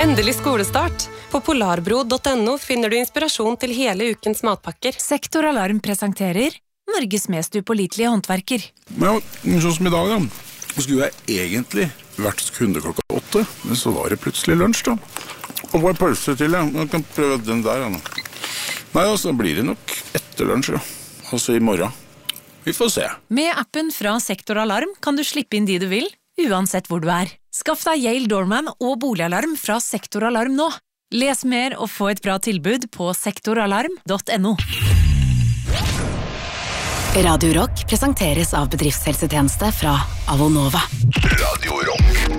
Endelig skolestart. På polarbro.no finner du inspirasjon til hele ukens matpakker. Sektoralarm presenterer Norges mest upålitelige håndverker. Ja, sånn som i dag da. Skulle jeg egentlig vært kunde klokka 8, men så var det plutselig lunsj da. Og bare pølse til, ja. Jeg kan prøve den der, ja. Nei, altså blir det nok etter lunsj, ja. Altså i morgen. Vi får se. Med appen fra Sektoralarm kan du slippe inn de du vil, uansett hvor du er. Skaff deg Yale Doorman og boligalarm fra Sektoralarm nå. Les mer og få et bra tilbud på sektoralarm.no. Radio Rock presenteres av bedriftshelsetjeneste fra Avonova. Radio Rock.